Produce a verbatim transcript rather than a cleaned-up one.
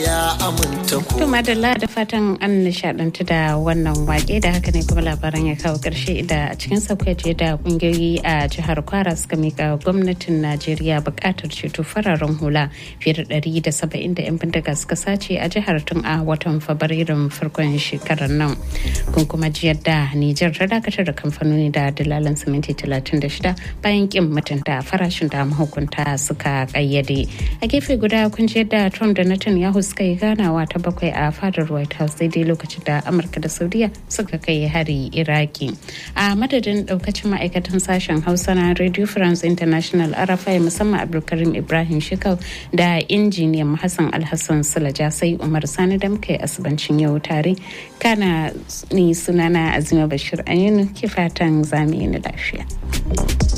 ya aminta ko. To madalla da fatan an nishadantu da wannan wake da haka ne kuma labaran ya kawo karshe da a cikin sauƙaƙe da kungiyoyi a jihar Kwara suka mika gwamnatin Najeriya buƙatar ceto fararen hula fiye da ɗari da saba'in da 'yan bindiga suka sace a jihar tun a watan Fabrairun farkon shekarar nan. Kun kuma ji yadda Nijar ta dakatar da kamfanoni da dalalan siminti talatin da shida bayan kin mutunta farashin da mahukunta suka kayyade. A gefe guda kun ji yadda Trump da Netanyahu suka yi ganawa ta bakwai a fadar White House daidai lokacin da Amurka da Saudiya suka kai hari Iraki. A madadin daukacin ma'aikatan sashen Hausa na Radio France International R F I musamman Abdulkarim Ibrahim Shikau da injiniyan Hassan Alhassan Sulaja sai Umar Sani da muka yi asibancin yau tare. Kana ni sunana Azima Bashir Aminu ke fatan zamu yi lafiya.